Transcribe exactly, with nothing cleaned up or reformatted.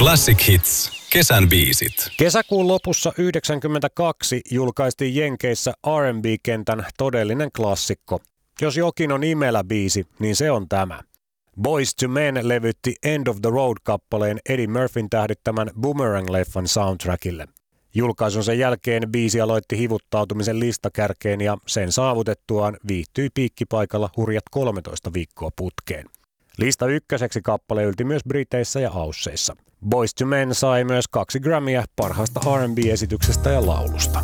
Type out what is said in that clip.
Classic Hits. Kesän biisit. Kesäkuun lopussa yhdeksänkymmentäkaksi julkaistiin Jenkeissä R and B-kentän todellinen klassikko. Jos jokin on imelä biisi, niin se on tämä. Boyz two Men levytti End of the Road-kappaleen Eddie Murphyn tähdittämän Boomerang-leffan soundtrackille. Julkaisunsa jälkeen biisi aloitti hivuttautumisen listakärkeen ja sen saavutettuaan viihtyi piikkipaikalla hurjat kolmetoista viikkoa putkeen. Lista ykköseksi kappale ylti myös Briteissä ja Ausseissa. Boyz two Men sai myös kaksi Grammyä parhaasta R and B-esityksestä ja laulusta.